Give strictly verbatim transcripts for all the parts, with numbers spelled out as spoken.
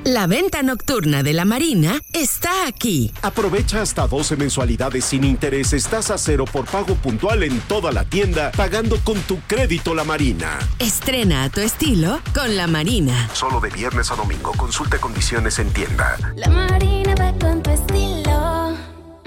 La venta nocturna de La Marina está aquí. Aprovecha hasta doce mensualidades sin intereses, tasa cero por pago puntual en toda la tienda, pagando con tu crédito La Marina. Estrena a tu estilo con La Marina. Solo de viernes a domingo. Consulta condiciones en tienda. La Marina va con tu estilo.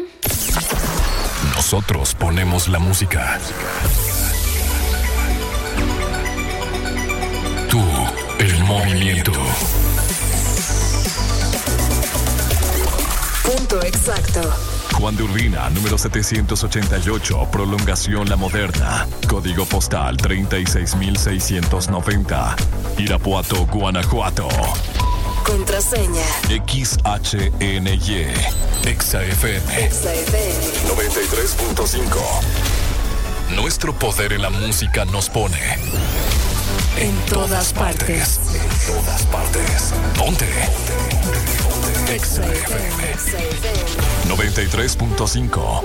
Nosotros ponemos la música. Tú, el movimiento. Punto exacto. Juan de Urbina, número setecientos ochenta y ocho, Prolongación La Moderna. Código postal treinta y seis mil seiscientos noventa. Irapuato, Guanajuato. Contraseña. X H N Y. Exa F M. Exa F M. noventa y tres punto cinco. Nuestro poder en la música nos pone en todas partes. En todas partes. Ponte. Exa F M. noventa y tres punto cinco.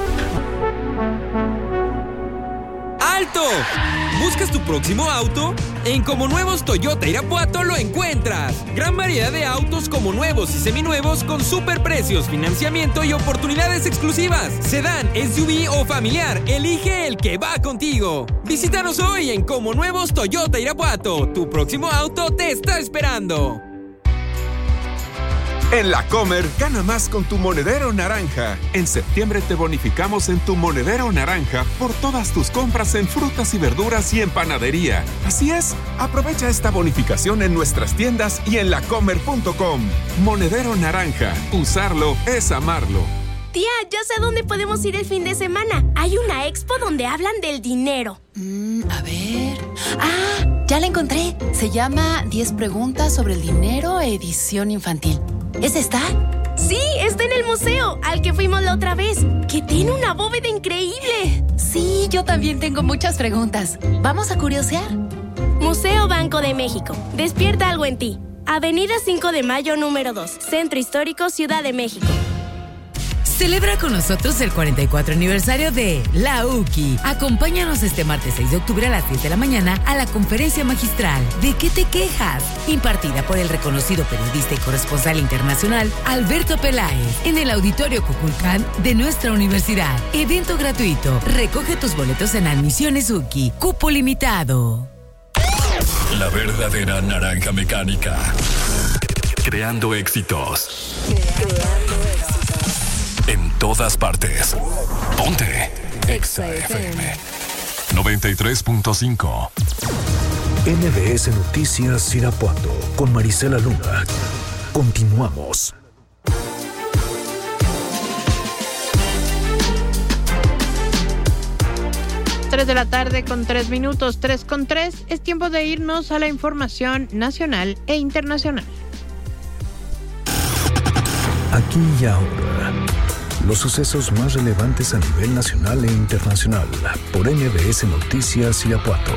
¡Alto! ¿Buscas tu próximo auto? En Como Nuevos Toyota Irapuato lo encuentras. Gran variedad de autos como nuevos y seminuevos con super precios, financiamiento y oportunidades exclusivas. Sedán, S U V o familiar, elige el que va contigo. Visítanos hoy en Como Nuevos Toyota Irapuato. Tu próximo auto te está esperando. En La Comer, gana más con tu monedero naranja. En septiembre te bonificamos en tu monedero naranja por todas tus compras en frutas y verduras y en panadería. Así es, aprovecha esta bonificación en nuestras tiendas y en lacomer punto com. Monedero naranja, usarlo es amarlo. Tía, ya sé a dónde podemos ir el fin de semana. Hay una expo donde hablan del dinero. Mm, a ver... ¡Ah! Ya la encontré. Se llama diez preguntas sobre el dinero, edición infantil. ¿Es esta? Sí, está en el museo, al que fuimos la otra vez, que tiene una bóveda increíble. Sí, yo también tengo muchas preguntas. ¿Vamos a curiosear? Museo Banco de México. Despierta algo en ti. Avenida cinco de mayo, número dos. Centro Histórico, Ciudad de México. Celebra con nosotros el cuarenta y cuatro aniversario de La U C I. Acompáñanos este martes seis de octubre a las diez de la mañana a la conferencia magistral ¿De qué te quejas?, impartida por el reconocido periodista y corresponsal internacional Alberto Peláez en el Auditorio Cuculcán de nuestra universidad. Evento gratuito. Recoge tus boletos en Admisiones U C I. Cupo limitado. La verdadera naranja mecánica. Creando éxitos. Creando éxitos. En todas partes. Ponte. Exa F M. noventa y tres punto cinco. N B S Noticias Irapuato con Marisela Luna. Continuamos. tres de la tarde con tres minutos, tres con tres. Es tiempo de irnos a la información nacional e internacional. Aquí y ahora, los sucesos más relevantes a nivel nacional e internacional por N B S Noticias Irapuato.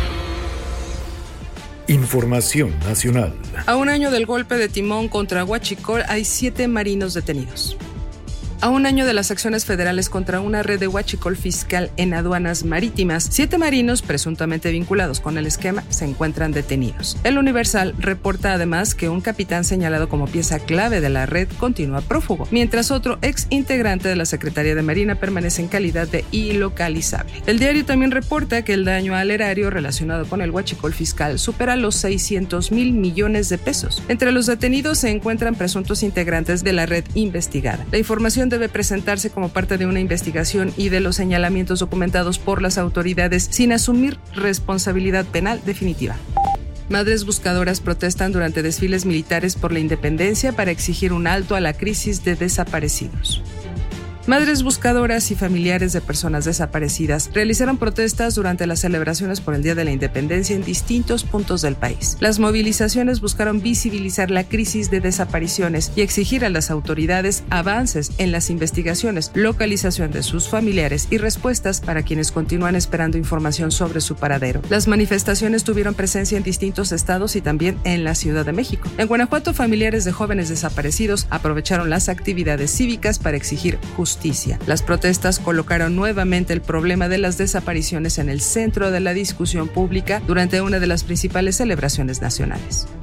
Información nacional. A un año del golpe de timón contra Huachicol hay siete marinos detenidos. A un año de las acciones federales contra una red de huachicol fiscal en aduanas marítimas, siete marinos presuntamente vinculados con el esquema se encuentran detenidos. El Universal reporta además que un capitán señalado como pieza clave de la red continúa prófugo, mientras otro ex integrante de la Secretaría de Marina permanece en calidad de ilocalizable. El diario también reporta que el daño al erario relacionado con el huachicol fiscal supera los seiscientos mil millones de pesos. Entre los detenidos se encuentran presuntos integrantes de la red investigada. La información debe presentarse como parte de una investigación y de los señalamientos documentados por las autoridades sin asumir responsabilidad penal definitiva. Madres buscadoras protestan durante desfiles militares por la independencia para exigir un alto a la crisis de desaparecidos. Madres buscadoras y familiares de personas desaparecidas realizaron protestas durante las celebraciones por el Día de la Independencia en distintos puntos del país. Las movilizaciones buscaron visibilizar la crisis de desapariciones y exigir a las autoridades avances en las investigaciones, localización de sus familiares y respuestas para quienes continúan esperando información sobre su paradero. Las manifestaciones tuvieron presencia en distintos estados y también en la Ciudad de México. En Guanajuato, familiares de jóvenes desaparecidos aprovecharon las actividades cívicas para exigir justicia. Las protestas colocaron nuevamente el problema de las desapariciones en el centro de la discusión pública durante una de las principales celebraciones nacionales.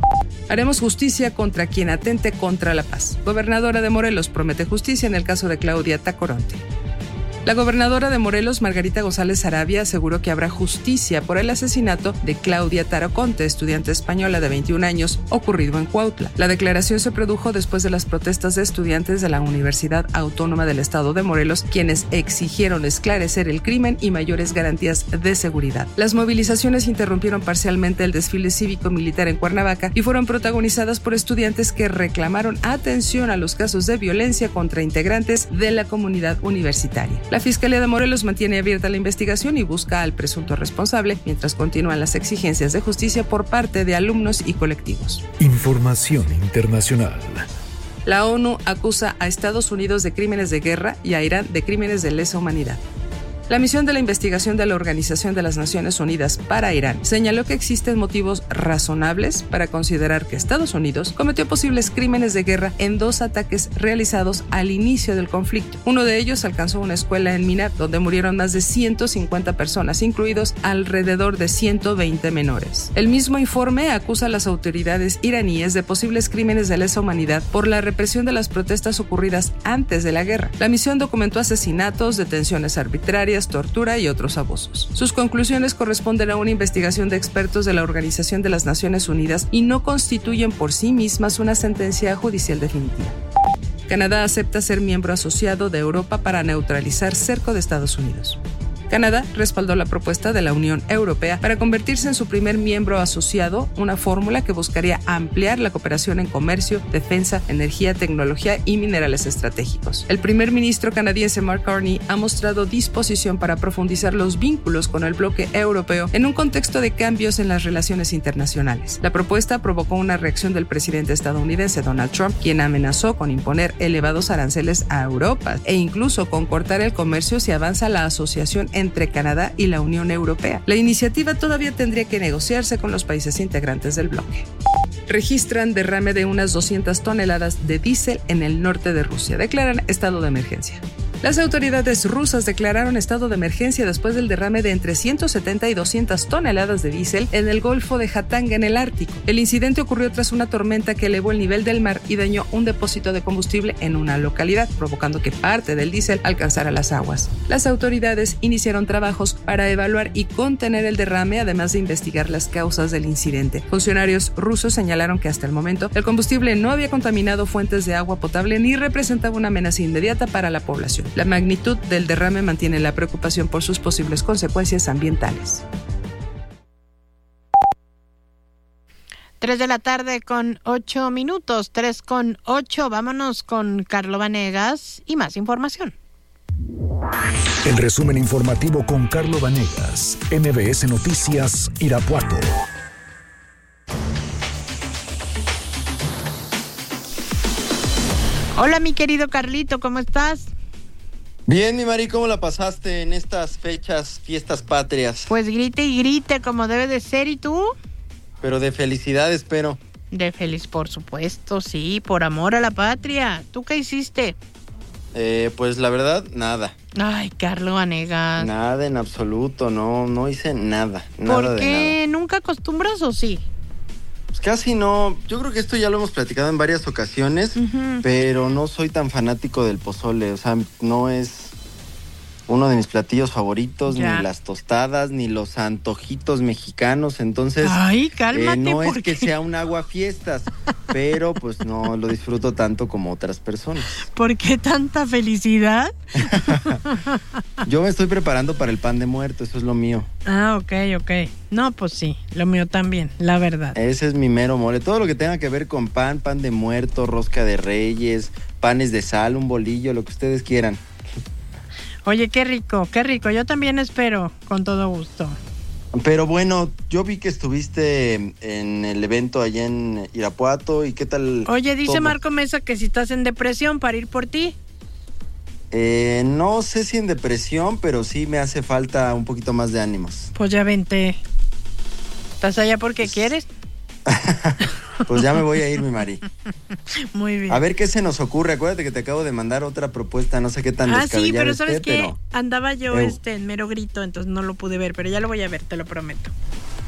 Haremos justicia contra quien atente contra la paz. Gobernadora de Morelos promete justicia en el caso de Claudia Tacoronte. La gobernadora de Morelos, Margarita González Sarabia, aseguró que habrá justicia por el asesinato de Claudia Tacoronte, estudiante española de veintiún años, ocurrido en Cuautla. La declaración se produjo después de las protestas de estudiantes de la Universidad Autónoma del Estado de Morelos, quienes exigieron esclarecer el crimen y mayores garantías de seguridad. Las movilizaciones interrumpieron parcialmente el desfile cívico-militar en Cuernavaca y fueron protagonizadas por estudiantes que reclamaron atención a los casos de violencia contra integrantes de la comunidad universitaria. La Fiscalía de Morelos mantiene abierta la investigación y busca al presunto responsable, mientras continúan las exigencias de justicia por parte de alumnos y colectivos. Información internacional. La ONU acusa a Estados Unidos de crímenes de guerra y a Irán de crímenes de lesa humanidad. La misión de la investigación de la Organización de las Naciones Unidas para Irán señaló que existen motivos razonables para considerar que Estados Unidos cometió posibles crímenes de guerra en dos ataques realizados al inicio del conflicto. Uno de ellos alcanzó una escuela en Minab, donde murieron más de ciento cincuenta personas, incluidos alrededor de ciento veinte menores. El mismo informe acusa a las autoridades iraníes de posibles crímenes de lesa humanidad por la represión de las protestas ocurridas antes de la guerra. La misión documentó asesinatos, detenciones arbitrarias, tortura y otros abusos. Sus conclusiones corresponden a una investigación de expertos de la Organización de las Naciones Unidas y no constituyen por sí mismas una sentencia judicial definitiva. Canadá acepta ser miembro asociado de Europa para neutralizar cerco de Estados Unidos. Canadá respaldó la propuesta de la Unión Europea para convertirse en su primer miembro asociado, una fórmula que buscaría ampliar la cooperación en comercio, defensa, energía, tecnología y minerales estratégicos. El primer ministro canadiense Mark Carney ha mostrado disposición para profundizar los vínculos con el bloque europeo en un contexto de cambios en las relaciones internacionales. La propuesta provocó una reacción del presidente estadounidense Donald Trump, quien amenazó con imponer elevados aranceles a Europa e incluso con cortar el comercio si avanza la asociación entre Canadá y la Unión Europea. La iniciativa todavía tendría que negociarse con los países integrantes del bloque. Registran derrame de unas doscientas toneladas de diésel en el norte de Rusia. Declaran estado de emergencia. Las autoridades rusas declararon estado de emergencia después del derrame de entre ciento setenta y doscientas toneladas de diésel en el Golfo de Jatanga, en el Ártico. El incidente ocurrió tras una tormenta que elevó el nivel del mar y dañó un depósito de combustible en una localidad, provocando que parte del diésel alcanzara las aguas. Las autoridades iniciaron trabajos para evaluar y contener el derrame, además de investigar las causas del incidente. Funcionarios rusos señalaron que hasta el momento el combustible no había contaminado fuentes de agua potable ni representaba una amenaza inmediata para la población. La magnitud del derrame mantiene la preocupación por sus posibles consecuencias ambientales. Tres de la tarde con ocho minutos, tres con ocho. Vámonos con Carlo Vanegas y más información. El resumen informativo con Carlo Vanegas, M B S Noticias, Irapuato. Hola, mi querido Carlito, ¿cómo estás? Bien, mi Mari, ¿cómo la pasaste en estas fechas, fiestas patrias? Pues grite y grite como debe de ser, ¿y tú? Pero de felicidad, espero. De feliz, por supuesto, sí, por amor a la patria. ¿Tú qué hiciste? Eh, pues la verdad, nada. Ay, Carlo Vanegas. Nada en absoluto, no, no hice nada, nada ¿Por qué? de nada. ¿Nunca acostumbras o sí? Pues casi no, yo creo que esto ya lo hemos platicado en varias ocasiones, uh-huh. pero no soy tan fanático del pozole, o sea, no es uno de mis platillos favoritos, ya. Ni las tostadas, ni los antojitos mexicanos, entonces Ay, cálmate, eh, no es ¿por que qué? sea un aguafiestas, pero pues no lo disfruto tanto como otras personas. ¿Por qué tanta felicidad? Yo me estoy preparando para el pan de muerto, eso es lo mío. Ah, ok, ok. No, pues sí, lo mío también, la verdad. Ese es mi mero mole, todo lo que tenga que ver con pan, pan de muerto, rosca de reyes, panes de sal, un bolillo, lo que ustedes quieran. Oye, qué rico, qué rico. Yo también espero, con todo gusto. Pero bueno, yo vi que estuviste en el evento allá en Irapuato y qué tal. Oye, dice todo? Marco Mesa que si estás en depresión para ir por ti. Eh, no sé si en depresión, pero sí me hace falta un poquito más de ánimos. Pues ya vente. ¿Estás allá porque pues... quieres? Pues ya me voy a ir, mi Mari. Muy bien. A ver qué se nos ocurre. Acuérdate que te acabo de mandar otra propuesta, no sé qué tan ah, descabellada sí, pero esté, ¿sabes qué? Pero... Andaba yo Eu. este en mero grito, entonces no lo pude ver, pero ya lo voy a ver, te lo prometo.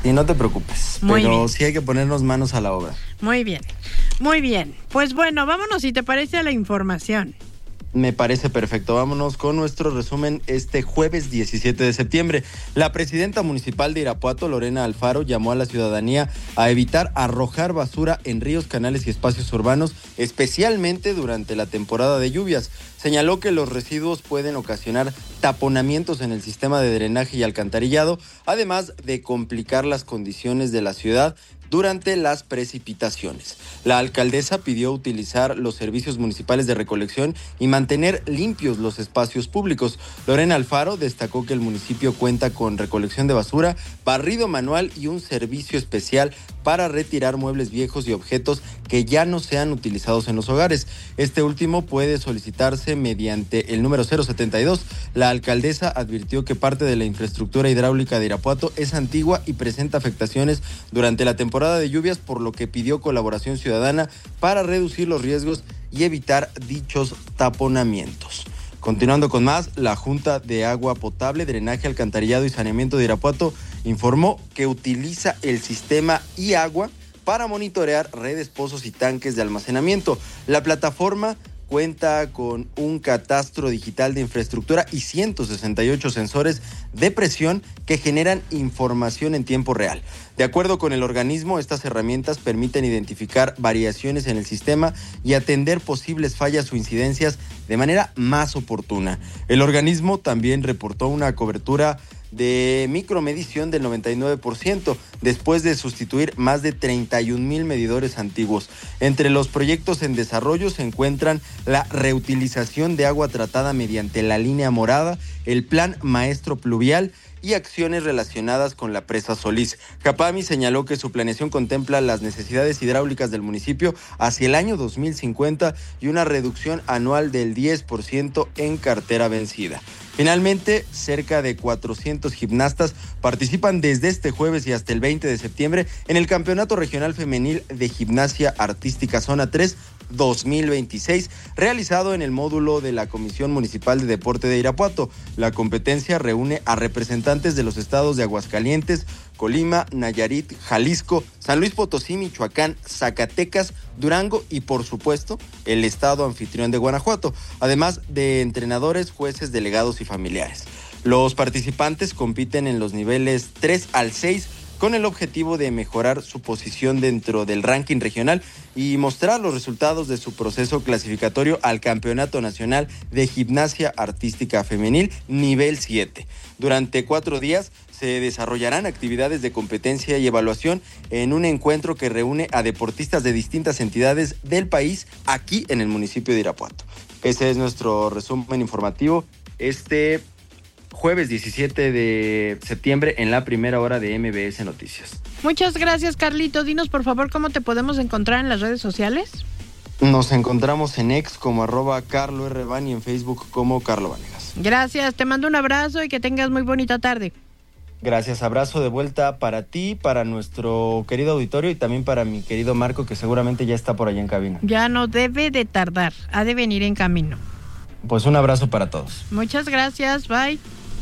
Sí, no te preocupes. Muy pero bien. sí hay que ponernos manos a la obra. Muy bien, muy bien. Pues bueno, vámonos si te parece a la información. Me parece perfecto. Vámonos con nuestro resumen este jueves diecisiete de septiembre. La presidenta municipal de Irapuato, Lorena Alfaro, llamó a la ciudadanía a evitar arrojar basura en ríos, canales y espacios urbanos, especialmente durante la temporada de lluvias. Señaló que los residuos pueden ocasionar taponamientos en el sistema de drenaje y alcantarillado, además de complicar las condiciones de la ciudad durante las precipitaciones. La alcaldesa pidió utilizar los servicios municipales de recolección y mantener limpios los espacios públicos. Lorena Alfaro destacó que el municipio cuenta con recolección de basura, barrido manual y un servicio especial para retirar muebles viejos y objetos que ya no sean utilizados en los hogares. Este último puede solicitarse mediante el número cero setenta y dos. La alcaldesa advirtió que parte de la infraestructura hidráulica de Irapuato es antigua y presenta afectaciones durante la temporada de lluvias, por lo que pidió colaboración ciudadana para reducir los riesgos y evitar dichos taponamientos. Continuando con más, la Junta de Agua Potable, Drenaje, Alcantarillado y Saneamiento de Irapuato informó que utiliza el sistema iAgua para monitorear redes, pozos y tanques de almacenamiento. La plataforma cuenta con un catastro digital de infraestructura y ciento sesenta y ocho sensores de presión que generan información en tiempo real. De acuerdo con el organismo, estas herramientas permiten identificar variaciones en el sistema y atender posibles fallas o incidencias de manera más oportuna. El organismo también reportó una cobertura de micromedición del noventa y nueve por ciento, después de sustituir más de treinta y un mil medidores antiguos. Entre los proyectos en desarrollo se encuentran la reutilización de agua tratada mediante la línea morada, el plan maestro pluvial y acciones relacionadas con la presa Solís. Capami señaló que su planeación contempla las necesidades hidráulicas del municipio hacia el año dos mil cincuenta y una reducción anual del diez por ciento en cartera vencida. Finalmente, cerca de cuatrocientos gimnastas participan desde este jueves y hasta el veinte de septiembre en el Campeonato Regional Femenil de Gimnasia Artística Zona tres dos mil veintiséis, realizado en el módulo de la Comisión Municipal de Deporte de Irapuato. La competencia reúne a representantes de los estados de Aguascalientes, Colima, Nayarit, Jalisco, San Luis Potosí, Michoacán, Zacatecas, Durango y, por supuesto, el estado anfitrión de Guanajuato, además de entrenadores, jueces, delegados y familiares. Los participantes compiten en los niveles tres al seis con el objetivo de mejorar su posición dentro del ranking regional y mostrar los resultados de su proceso clasificatorio al Campeonato Nacional de Gimnasia Artística Femenil nivel siete. Durante cuatro días se desarrollarán actividades de competencia y evaluación en un encuentro que reúne a deportistas de distintas entidades del país aquí en el municipio de Irapuato. Ese es nuestro resumen informativo este jueves diecisiete de septiembre en la primera hora de M B S Noticias. Muchas gracias, Carlito. Dinos, por favor, cómo te podemos encontrar en las redes sociales. Nos encontramos en X como arroba Carlo R. Van y en Facebook como Carlo Vanegas. Gracias, te mando un abrazo y que tengas muy bonita tarde. Gracias, abrazo de vuelta para ti, para nuestro querido auditorio y también para mi querido Marco, que seguramente ya está por allá en cabina. Ya no debe de tardar, ha de venir en camino. Pues un abrazo para todos. Muchas gracias, bye.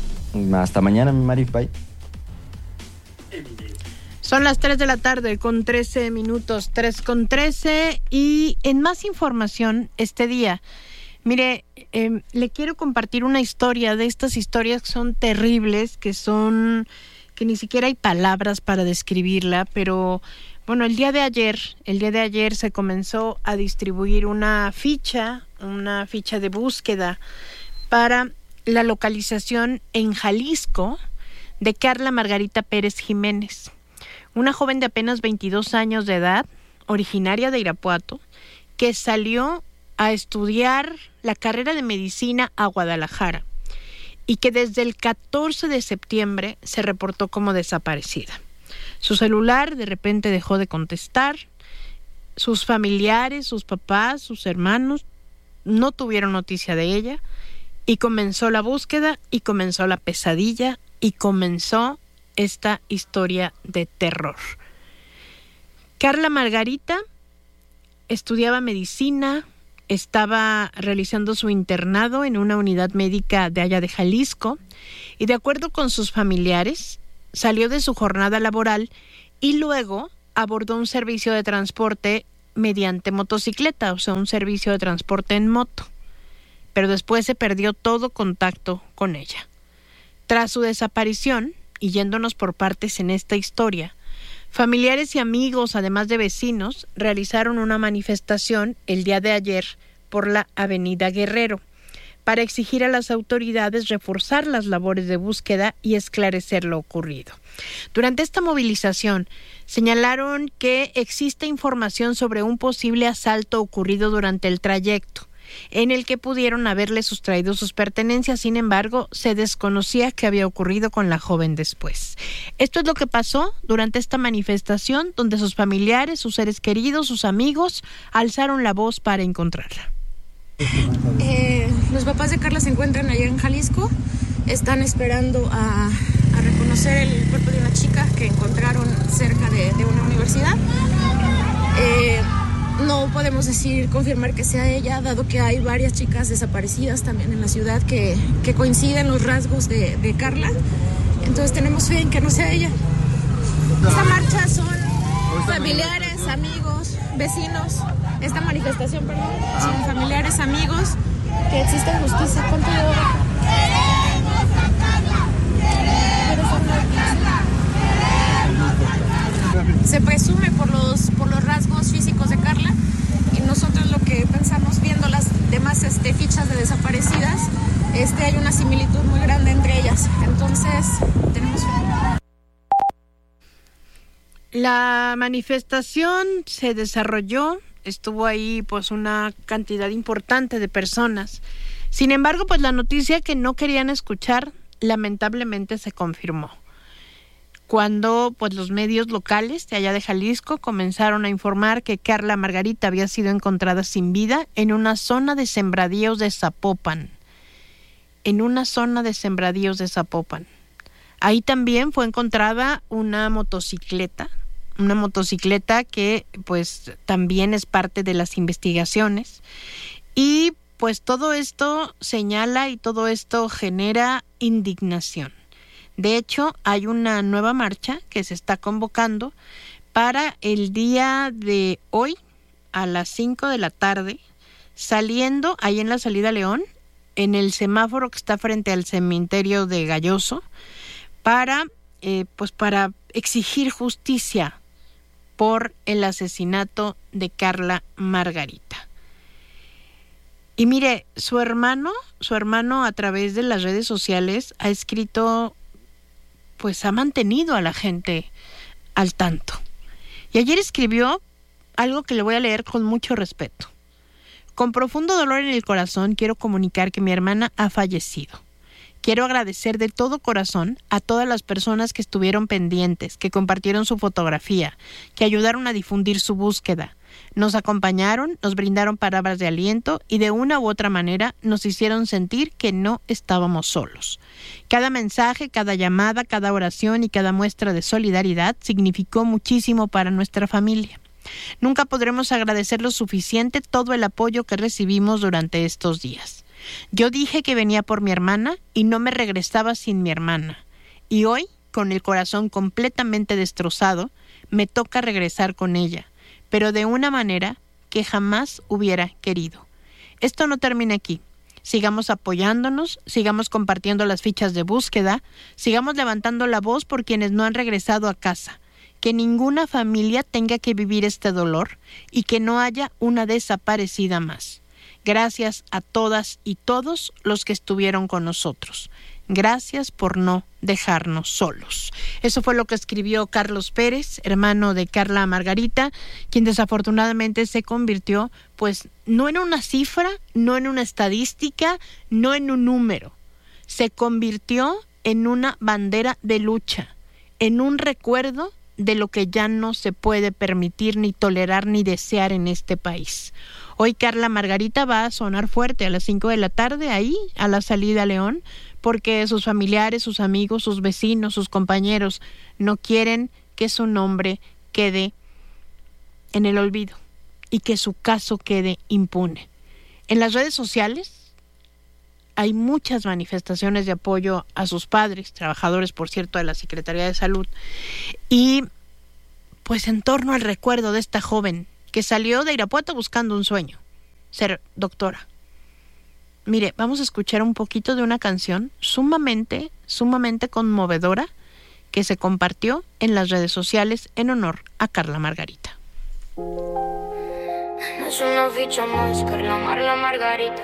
Hasta mañana, mi Mari, bye. Son las tres de la tarde con trece minutos, tres con trece, y en más información este día, mire, eh, le quiero compartir una historia de estas historias que son terribles, que son, que ni siquiera hay palabras para describirla, pero bueno, el día de ayer, el día de ayer se comenzó a distribuir una ficha, una ficha de búsqueda para la localización en Jalisco de Carla Margarita Pérez Jiménez, una joven de apenas veintidós años de edad, originaria de Irapuato, que salió a estudiar la carrera de medicina a Guadalajara y que desde el catorce de septiembre se reportó como desaparecida. Su celular de repente dejó de contestar, sus familiares, sus papás, sus hermanos no tuvieron noticia de ella. Y comenzó la búsqueda, y comenzó la pesadilla, y comenzó esta historia de terror. Carla Margarita estudiaba medicina, estaba realizando su internado en una unidad médica de allá de Jalisco, y de acuerdo con sus familiares, salió de su jornada laboral y luego abordó un servicio de transporte mediante motocicleta, o sea, un servicio de transporte en moto. Pero después se perdió todo contacto con ella. Tras su desaparición, y yéndonos por partes en esta historia, familiares y amigos, además de vecinos, realizaron una manifestación el día de ayer por la Avenida Guerrero para exigir a las autoridades reforzar las labores de búsqueda y esclarecer lo ocurrido. Durante esta movilización, señalaron que existe información sobre un posible asalto ocurrido durante el trayecto, en el que pudieron haberle sustraído sus pertenencias. Sin embargo, se desconocía qué había ocurrido con la joven después. Esto es lo que pasó durante esta manifestación, donde sus familiares, sus seres queridos, sus amigos, alzaron la voz para encontrarla. Eh, los papás de Carla se encuentran allá en Jalisco, están esperando a, a reconocer el cuerpo de una chica que encontraron cerca de, de una universidad. Eh, no podemos decir, confirmar que sea ella, dado que hay varias chicas desaparecidas también en la ciudad que, que coinciden los rasgos de, de Carla, entonces tenemos fe en que no sea ella. Esta marcha son familiares, amigos, vecinos. Esta manifestación, perdón, son familiares, amigos, que existe justicia. ¿Cuánto lleva? Se presume por los por los rasgos físicos de Carla, y nosotros lo que pensamos viendo las demás este, fichas de desaparecidas, este, hay una similitud muy grande entre ellas. Entonces, tenemos fe. La manifestación se desarrolló, estuvo ahí pues una cantidad importante de personas. Sin embargo, pues la noticia que no querían escuchar lamentablemente se confirmó cuando pues los medios locales de allá de Jalisco comenzaron a informar que Carla Margarita había sido encontrada sin vida en una zona de sembradíos de Zapopan. En una zona de sembradíos de Zapopan. Ahí también fue encontrada una motocicleta, una motocicleta que pues también es parte de las investigaciones. Y pues todo esto señala y todo esto genera indignación. De hecho, hay una nueva marcha que se está convocando para el día de hoy a las cinco de la tarde, saliendo ahí en la salida León, en el semáforo que está frente al cementerio de Galloso, para, eh, pues para exigir justicia por el asesinato de Carla Margarita. Y mire, su hermano, su hermano a través de las redes sociales ha escrito, pues ha mantenido a la gente al tanto. Y ayer escribió algo que le voy a leer con mucho respeto. Con profundo dolor en el corazón quiero comunicar que mi hermana ha fallecido. Quiero agradecer de todo corazón a todas las personas que estuvieron pendientes, que compartieron su fotografía, que ayudaron a difundir su búsqueda. Nos acompañaron, nos brindaron palabras de aliento y de una u otra manera nos hicieron sentir que no estábamos solos. Cada mensaje, cada llamada, cada oración y cada muestra de solidaridad significó muchísimo para nuestra familia. Nunca podremos agradecer lo suficiente todo el apoyo que recibimos durante estos días. Yo dije que venía por mi hermana y no me regresaba sin mi hermana. Y hoy, con el corazón completamente destrozado, me toca regresar con ella, pero de una manera que jamás hubiera querido. Esto no termina aquí. Sigamos apoyándonos, sigamos compartiendo las fichas de búsqueda, sigamos levantando la voz por quienes no han regresado a casa. Que ninguna familia tenga que vivir este dolor y que no haya una desaparecida más. Gracias a todas y todos los que estuvieron con nosotros. Gracias por no dejarnos solos. Eso fue lo que escribió Carlos Pérez, hermano de Carla Margarita, quien desafortunadamente se convirtió, pues, no en una cifra, no en una estadística, no en un número. Se convirtió en una bandera de lucha, en un recuerdo de lo que ya no se puede permitir, ni tolerar, ni desear en este país. Hoy Carla Margarita va a sonar fuerte a las cinco de la tarde, ahí, a la salida a León, porque sus familiares, sus amigos, sus vecinos, sus compañeros no quieren que su nombre quede en el olvido y que su caso quede impune. En las redes sociales hay muchas manifestaciones de apoyo a sus padres, trabajadores, por cierto, de la Secretaría de Salud, y pues en torno al recuerdo de esta joven que salió de Irapuato buscando un sueño, ser doctora. Mire, vamos a escuchar un poquito de una canción sumamente, sumamente conmovedora que se compartió en las redes sociales en honor a Carla Margarita. No es una ficha más, Carla Mar, la Margarita.